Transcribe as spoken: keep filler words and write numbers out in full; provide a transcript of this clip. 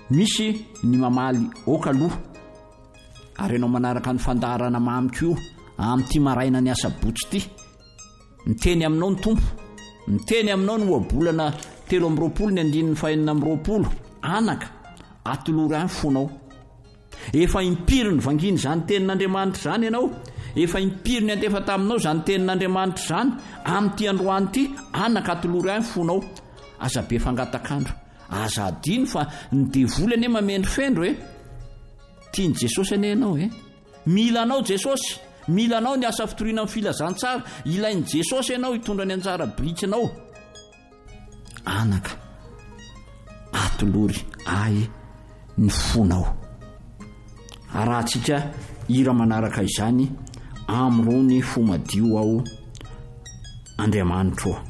misy ny mamaly oka aloha ary ianao manaraka ny fandaharana mamiko amin'ity maraina ny asabotsy ity. Miteny aminao ny tompo, miteny aminao ny oabolana telo amby roapolo ny andininy fahenina amby roapolo anaka atolory any fonao. Efa impiry ny vanginy zany tenin'Andriamanitra zany ianao, efa impiry ny antefa taminao zany tenin'Andriamanitra zany amin'ity androany ity anaka atolory any fonao. Aza be fangatakandro, aza adino fa ny devoly ane mamendry fendro e. Tiany Jesosy ane ianao e. Mila anao Jesosy, mila anao ny asa fitoriana amin'ny filazantsara, ilainy Jesosy ianao hitondra ny anjara britsinao. Anaka atolory ay ny fonao. Arahantsika hira manaraka izany am'irony fo madio ao Andriamanitra.